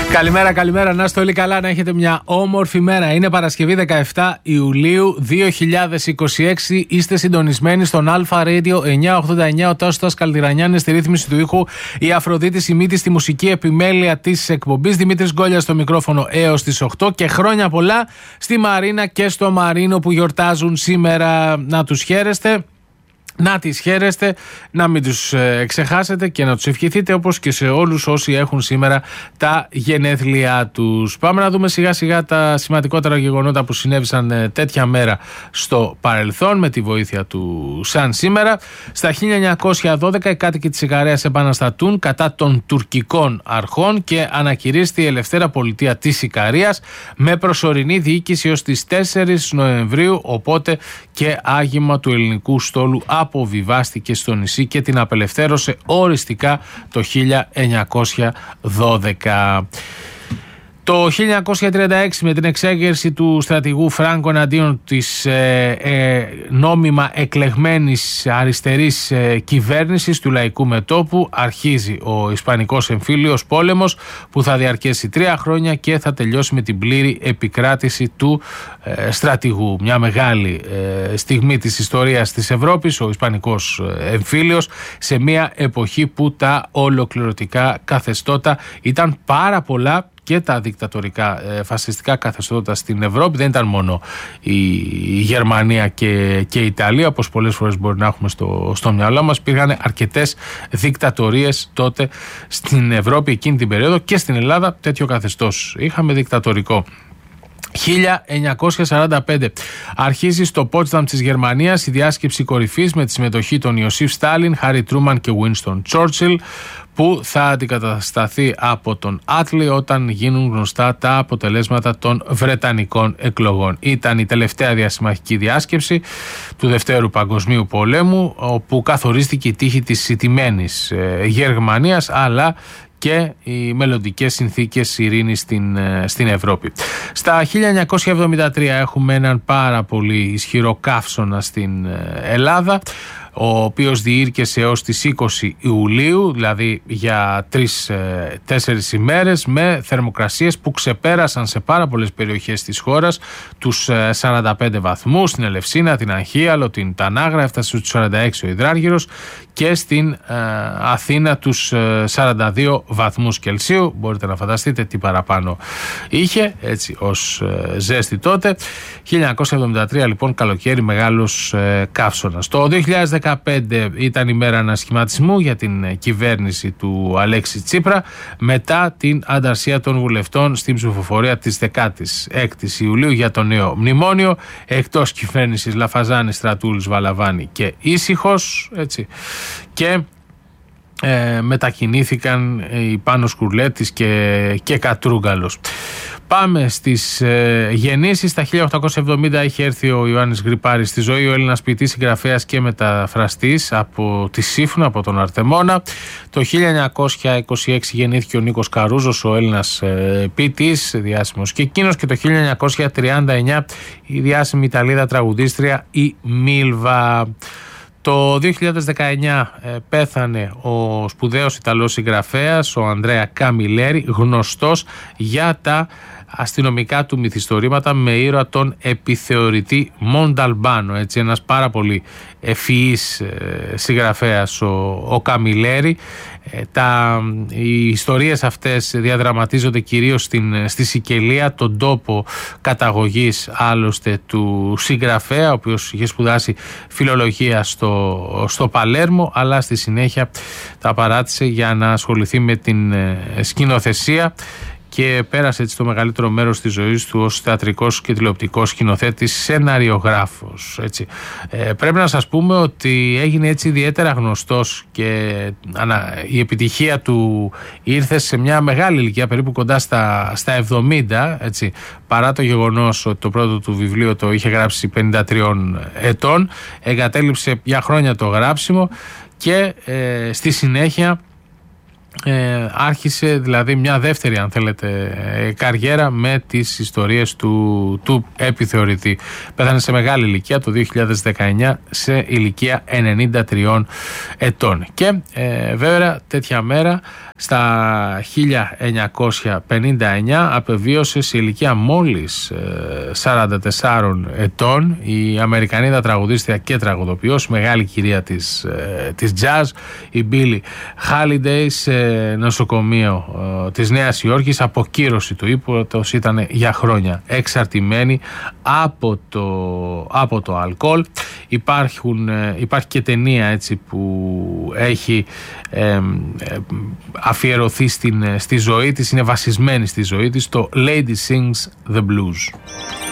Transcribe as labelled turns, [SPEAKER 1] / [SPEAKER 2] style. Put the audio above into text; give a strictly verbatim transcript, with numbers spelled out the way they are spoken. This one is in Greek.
[SPEAKER 1] Καλημέρα, καλημέρα. Να είστε όλοι καλά, να έχετε μια όμορφη μέρα. Είναι Παρασκευή δεκαεφτά Ιουλίου δύο χιλιάδες είκοσι έξι. Είστε συντονισμένοι στον Αλφα Radio εννιακόσια ογδόντα εννιά. Ο Τάσος Καλτηρανιάνης στη ρύθμιση του ήχου. Η Αφροδίτη Σιμίτη στη μουσική επιμέλεια της εκπομπής. Δημήτρης Γκόλιας στο μικρόφωνο έως τις οκτώ. Και χρόνια πολλά στη Μαρίνα και στο Μαρίνο που γιορτάζουν σήμερα. Να τους χαίρεστε. Να τις χαίρεστε, να μην τους ε, ξεχάσετε και να τους ευχηθείτε, όπως και σε όλους όσοι έχουν σήμερα τα γενέθλιά τους. Πάμε να δούμε σιγά σιγά τα σημαντικότερα γεγονότα που συνέβησαν ε, τέτοια μέρα στο παρελθόν με τη βοήθεια του σαν σήμερα. Στα χίλια εννιακόσια δώδεκα οι κάτοικοι της Ικαρίας επαναστατούν κατά των τουρκικών αρχών και ανακηρύσσεται η Ελευθέρα Πολιτεία της Ικαρίας με προσωρινή διοίκηση ως τις τέσσερις Νοεμβρίου, οπότε και άγημα του ελληνικού στόλου αποβιβάστηκε στο νησί και την απελευθέρωσε οριστικά το χίλια εννιακόσια δώδεκα. Το χίλια εννιακόσια τριάντα έξι με την εξέγερση του στρατηγού Φράγκο εναντίον της ε, ε, νόμιμα εκλεγμένης αριστερής ε, κυβέρνησης του Λαϊκού Μετώπου αρχίζει ο Ισπανικός Εμφύλιος Πόλεμος που θα διαρκέσει τρία χρόνια και θα τελειώσει με την πλήρη επικράτηση του ε, στρατηγού. Μια μεγάλη ε, στιγμή της ιστορίας της Ευρώπης, ο Ισπανικός Εμφύλιος, σε μια εποχή που τα ολοκληρωτικά καθεστώτα ήταν πάρα πολλά και τα δικτατορικά ε, φασιστικά καθεστώτα στην Ευρώπη. Δεν ήταν μόνο η, η Γερμανία και, και η Ιταλία, όπως πολλές φορές μπορεί να έχουμε στο, στο μυαλό μας. Υπήρχαν αρκετές δικτατορίες τότε στην Ευρώπη εκείνη την περίοδο και στην Ελλάδα τέτοιο καθεστώς. Είχαμε δικτατορικό. χίλια εννιακόσια σαράντα πέντε αρχίζει στο Πότσταμ της Γερμανίας η διάσκεψη κορυφής με τη συμμετοχή των Ιωσήφ Στάλιν, Χάρι Τρούμαν και Βίνστον Τσόρτσιλ, που θα αντικατασταθεί από τον Άτλι όταν γίνουν γνωστά τα αποτελέσματα των Βρετανικών εκλογών. Ήταν η τελευταία διασημαχική διάσκεψη του Δευτέρου Παγκοσμίου Πολέμου, όπου καθορίστηκε η τύχη της ηττημένης Γερμανίας αλλά και οι μελλοντικές συνθήκες ειρήνης στην, στην Ευρώπη. Στα χίλια εννιακόσια εβδομήντα τρία έχουμε έναν πάρα πολύ ισχυρό καύσωνα στην Ελλάδα, ο οποίος διήρκεσε έως τις είκοσι Ιουλίου, δηλαδή για τρεις-τέσσερις ημέρες, με θερμοκρασίες που ξεπέρασαν σε πάρα πολλές περιοχές της χώρας τους σαράντα πέντε βαθμούς, στην Ελευσίνα, την Αγχίαλο, την Τανάγρα, έφτασε στους σαράντα έξι ο Ιδράργυρος και στην ε, Αθήνα τους ε, σαράντα δύο βαθμούς Κελσίου. Μπορείτε να φανταστείτε τι παραπάνω είχε, έτσι ως ε, ζέστη τότε. χίλια εννιακόσια εβδομήντα τρία λοιπόν, καλοκαίρι, μεγάλος ε, καύσωνας. Το δύο χιλιάδες δεκαπέντε ήταν η μέρα ανασχηματισμού για την κυβέρνηση του Αλέξη Τσίπρα μετά την ανταρσία των βουλευτών στην ψηφοφορία της δεκάτης έκτης Ιουλίου για το νέο μνημόνιο. Εκτός κυβέρνησης Λαφαζάνη, Στρατούλης, Βαλαβάνη και Ήσυχος, έτσι, και ε, μετακινήθηκαν οι Πάνος Κουρλέτης και, και Κατρούγκαλος. Πάμε στις ε, γεννήσεις. Τα χίλια οκτακόσια εβδομήντα είχε έρθει ο Ιωάννης Γρυπάρης στη ζωή, ο Έλληνας ποιητής, συγγραφέας και μεταφραστής από τη Σύφνο, από τον Αρτεμόνα. Το χίλια εννιακόσια είκοσι έξι γεννήθηκε ο Νίκος Καρούζος, ο Έλληνας ε, ποιητής, διάσημος και εκείνος, και το χίλια εννιακόσια τριάντα εννιά η διάσημη Ιταλίδα τραγουδίστρια η Μίλβα. Το δύο χιλιάδες δεκαεννιά ε, πέθανε ο σπουδαίος Ιταλός συγγραφέας, ο Ανδρέα Καμιλέρη, γνωστός για τα αστυνομικά του μυθιστορήματα με ήρωα τον επιθεωρητή Μονταλμπάνο. Έτσι, ένας πάρα πολύ ευφυής ε, συγγραφέας ο, ο Καμιλέρη. Ε, τα, οι ιστορίες αυτές διαδραματίζονται κυρίως στην, στη Σικελία, τον τόπο καταγωγής άλλωστε του συγγραφέα, ο οποίος είχε σπουδάσει φιλολογία στο, στο Παλέρμο, αλλά στη συνέχεια τα παράτησε για να ασχοληθεί με την ε, σκηνοθεσία και πέρασε έτσι το μεγαλύτερο μέρος της ζωής του ως θεατρικός και τηλεοπτικός σκηνοθέτης, σεναριογράφος. Έτσι. Ε, πρέπει να σας πούμε ότι έγινε έτσι ιδιαίτερα γνωστός και ανα, η επιτυχία του ήρθε σε μια μεγάλη ηλικία, περίπου κοντά στα, στα εβδομήντα, έτσι, παρά το γεγονός ότι το πρώτο του βιβλίο το είχε γράψει πενήντα τριών ετών. Εγκατέλειψε για χρόνια το γράψιμο και ε, στη συνέχεια Ε, άρχισε δηλαδή μια δεύτερη, αν θέλετε, ε, καριέρα με τις ιστορίες του, του επιθεωρητή. Πέθανε σε μεγάλη ηλικία το δύο χιλιάδες δεκαεννιά σε ηλικία ενενήντα τριών ετών. Και ε, βέβαια τέτοια μέρα Στα χίλια εννιακόσια πενήντα εννιά απεβίωσε σε ηλικία μόλις σαράντα τεσσάρων ετών η Αμερικανίδα τραγουδίστρια και τραγουδοποιός, μεγάλη κυρία της, της jazz, η Billie Holiday, σε νοσοκομείο της Νέας Υόρκης. Αποκύρωση του ύποπτος, ήταν για χρόνια εξαρτημένη από το, από το αλκοόλ. Υπάρχουν, υπάρχει και ταινία έτσι που έχει ε, ε, αφιερωθεί στην, στη ζωή της, είναι βασισμένη στη ζωή της, το Lady Sings the Blues.